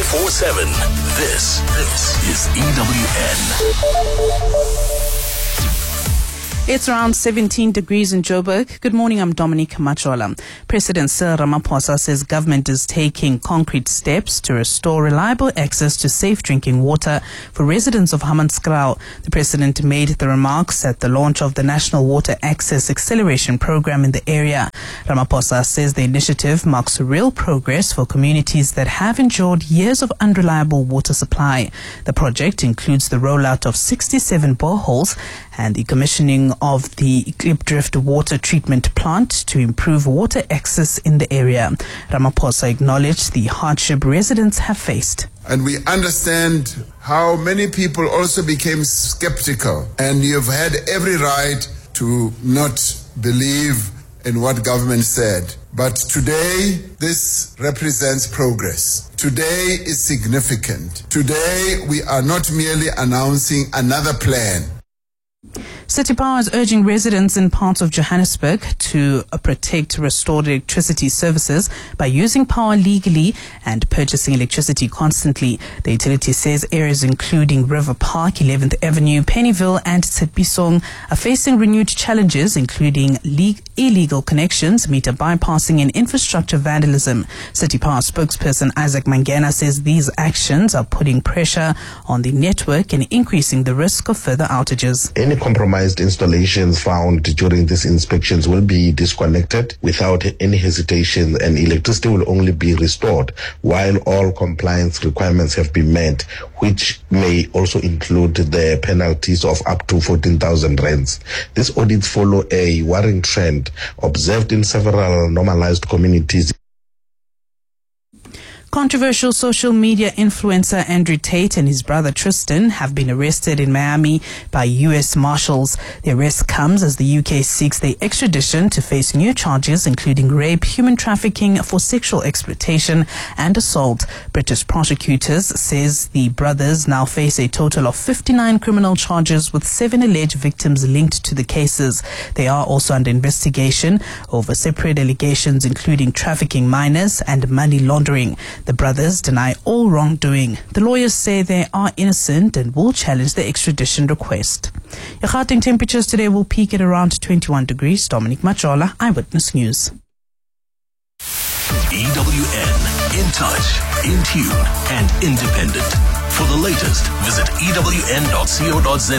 24/7. This is EWN. It's around 17 degrees in Joburg. Good morning, I'm Dominique Machola. President Cyril Ramaphosa says government is taking concrete steps to restore reliable access to safe drinking water for residents of Hammanskraal. The president made the remarks at the launch of the National Water Access Acceleration Program in the area. Ramaphosa says the initiative marks real progress for communities that have endured years of unreliable water supply. The project includes the rollout of 67 boreholes and the commissioning of the Klipdrift water treatment plant to improve water access in the area. Ramaphosa acknowledged the hardship residents have faced. And we understand how many people also became skeptical, and you've had every right to not believe in what government said. But today, this represents progress. Today is significant. Today, we are not merely announcing another plan. City Power is urging residents in parts of Johannesburg to protect restored electricity services by using power legally and purchasing electricity constantly. The utility says areas including River Park, 11th Avenue, Pennyville and Tshepisong are facing renewed challenges, including illegal connections, meter bypassing and infrastructure vandalism. City Power spokesperson Isaac Mangena says these actions are putting pressure on the network and increasing the risk of further outages. Any compromised installations found during these inspections will be disconnected without any hesitation, and electricity will only be restored while all compliance requirements have been met, which may also include the penalties of up to 14,000 rands. These audits follow a worrying trend observed in several normalized communities. Controversial social media influencer Andrew Tate and his brother Tristan have been arrested in Miami by U.S. Marshals. The arrest comes as the U.K. seeks their extradition to face new charges, including rape, human trafficking for sexual exploitation and assault. British prosecutors says the brothers now face a total of 59 criminal charges, with 7 alleged victims linked to the cases. They are also under investigation over separate allegations, including trafficking minors and money laundering. The brothers deny all wrongdoing. The lawyers say they are innocent and will challenge the extradition request. Your Gauteng temperatures today will peak at around 21 degrees. Dominique Machola, Eyewitness News. EWN, in touch, in tune, and independent. For the latest, visit ewn.co.za.